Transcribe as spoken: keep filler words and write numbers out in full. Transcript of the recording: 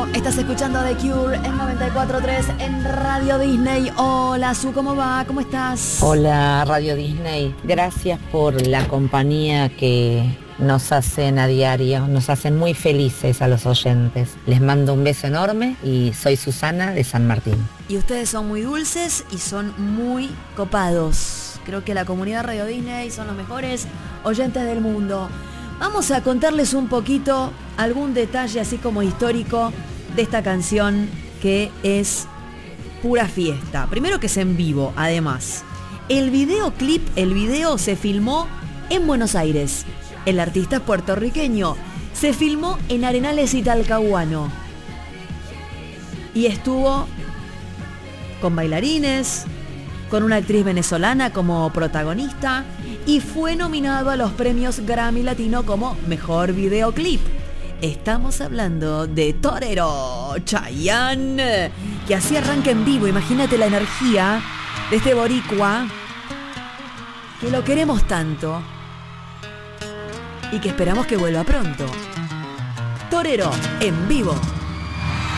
Estás escuchando The Cure en noventa y cuatro punto tres en Radio Disney. Hola, Su, ¿cómo va? ¿Cómo estás? Hola, Radio Disney. Gracias por la compañía que nos hacen a diario. Nos hacen muy felices a los oyentes. Les mando un beso enorme y soy Susana de San Martín. Y ustedes son muy dulces y son muy copados. Creo que la comunidad Radio Disney son los mejores oyentes del mundo. Vamos a contarles un poquito algún detalle así como histórico de esta canción que es pura fiesta. Primero que es en vivo, además. El videoclip, el video se filmó en Buenos Aires. El artista es puertorriqueño. Se filmó en Arenales y Talcahuano. Y estuvo con bailarines, con una actriz venezolana como protagonista y fue nominado a los premios Grammy Latino como Mejor Videoclip. Estamos hablando de Torero, Chayanne, que así arranca en vivo. Imagínate la energía de este boricua, que lo queremos tanto y que esperamos que vuelva pronto. Torero, en vivo.